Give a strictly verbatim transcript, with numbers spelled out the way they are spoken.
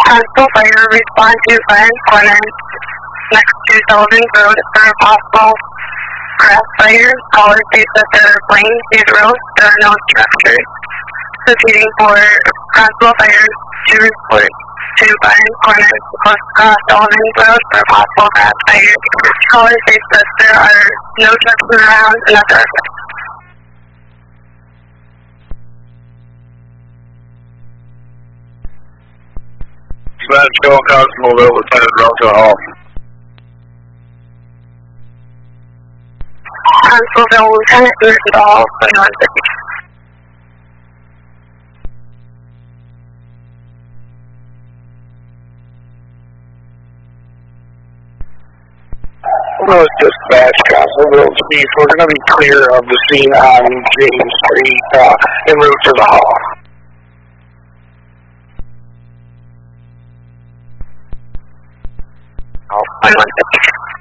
Huntsville Fire, respond to Fire Corner next to Sullivan Road for a possible grass fire. Callers state that there are flames due to roads. There are no structures. Proceeding for Huntsville Fire to report to Fire Corner across Sullivan Road for a possible grass fire. Callers state that there are no structures around and that there are Joe Constable, Lieutenant Rosa Hall. Huntsville, Lieutenant Rosa Hall, twenty-one fifty. Well, it's just Bash Constable, Chief. We're going to be clear of the scene on James Street, uh, en route to the hall. twenty-one fifty.